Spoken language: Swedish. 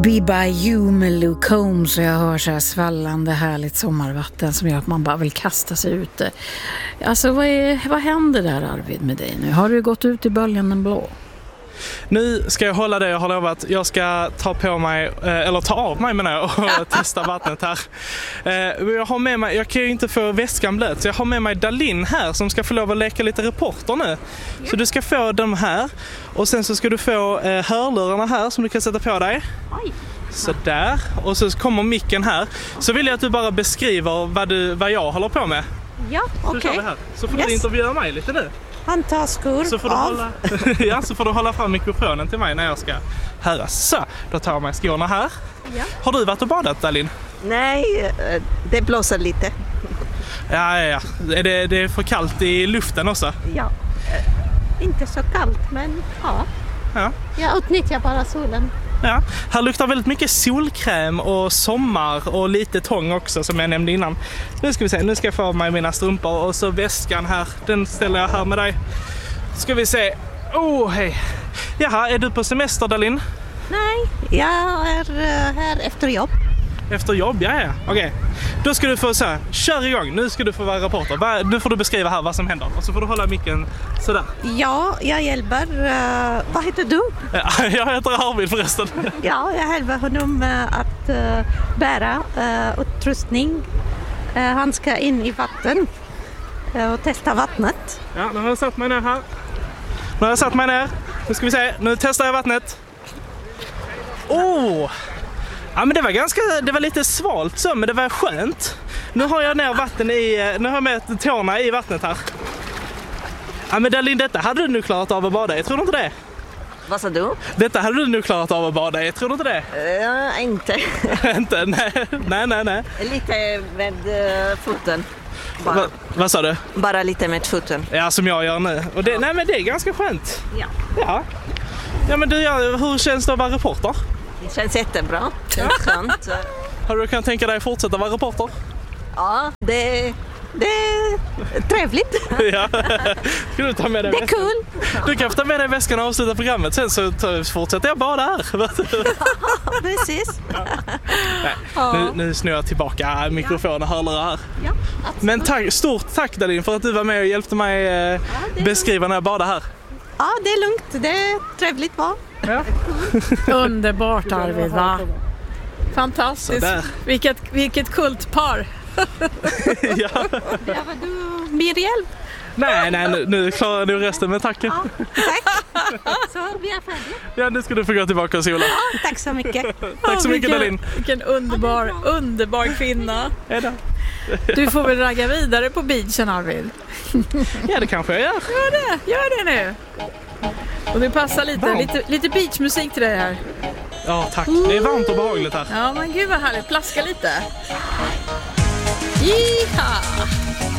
Be By You med Luke Combs, och jag hör så här svallande härligt sommarvatten som gör att man bara vill kasta sig ut. Alltså vad händer där, Arvid, med dig nu? Har du gått ut i böljan den blå? Nu ska jag hålla det jag har lovat. Jag ska ta av mig och testa vattnet här. Jag har med mig, jag kan ju inte få väskan blöt, så jag har med mig Dalin här som ska få lov att leka lite reporter nu. Så du ska få dem här, och sen så ska du få hörlurarna här som du kan sätta på dig. Så där, och så kommer micken här. Så vill jag att du bara beskriver vad jag håller på med. Ja, okej. Så får du intervjua mig lite nu. Han tar skor så får du så får du hålla fram mikrofonen till mig när jag ska höras. Så, då tar jag mig skorna här. Ja. Har du varit och badat, Dalin? Nej, det blåser lite. Ja. Det är för kallt i luften också? Ja, inte så kallt, men ja. Jag utnyttjar bara solen. Ja, här luktar väldigt mycket solkräm och sommar och lite tång också, som jag nämnde innan. Nu ska vi se, nu ska jag få av mig mina strumpor och så väskan här, den ställer jag här med dig. Ska vi se, hej. Jaha, är du på semester, Dalin? Nej, jag är här efter jobb. Efter jobb, ja. Okej. Då ska du få så här, kör igång. Nu ska du få vara reporter. Nu får du beskriva här vad som händer. Och så får du hålla micken sådär. Ja, jag hjälper. Vad heter du? Jag heter Arvid förresten. Ja, jag hjälper honom att bära utrustning. Han ska in i vatten och testa vattnet. Ja, nu har jag satt mig ner här. Nu ska vi se. Nu testar jag vattnet. Ja, men det var lite svalt så, men det var skönt. Nu har jag ner vatten nu har jag med tårna i vattnet här. Ja, men Dalin, detta hade du nu klarat av att bada i, tror du inte det? Vad sa du? Detta hade du nu klarat av att bada i, tror du inte det? Inte. Inte? Nej. Lite med foten. Vad sa du? Bara lite med foten. Ja, som jag gör nu. Och nej, men det är ganska skönt. Ja. Ja, men hur känns det att vara reporter? Det känns jättebra. Det är skönt. Har du kunnat tänka dig att fortsätta vara reporter? Ja, det är trevligt. Ja, ska du ta med dig väskan? Det är kul. Du kan ta med dig väskan och avsluta programmet. Sen så fortsätter jag bara där. Ja, precis. Nej, nu snur jag tillbaka mikrofonen och hörlurar här. Ja, men stort tack, Dalin, för att du var med och hjälpte mig beskriva när jag badade här. Ja, det är lugnt. Det är trevligt, va? Ja. Underbart, Arvid, va? Fantastiskt. Vilket kultpar. Ja. Var du mer hjälp? Nej, nu klarar du resten, men tack. Ja, tack. Så vi är färdiga. Ja, nu ska du få gå tillbaka och sola. Ja, tack så mycket. Tack så mycket, Dalin. Vilken underbar kvinna. Hejdå. Du får väl ragga vidare på beachen, Arvid. Ja, det kanske jag gör. Gör det nu. Och det passar lite beachmusik till dig här. Ja, tack. Det är varmt och behagligt här. Ja, men gud vad härligt. Plaska lite. Jiha!